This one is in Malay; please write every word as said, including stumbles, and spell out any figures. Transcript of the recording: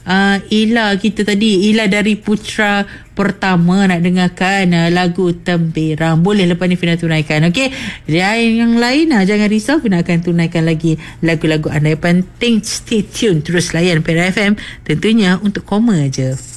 uh, Ila kita tadi, Ila dari Putra Pertama nak dengarkan uh, lagu Temberang. Boleh lepas ni Fina tunaikan. Okey, dan yang lain uh, jangan risau, Fina akan tunaikan lagi lagu-lagu anda. Yang penting stay tune, terus layan Perak F M, tentunya untuk koma je.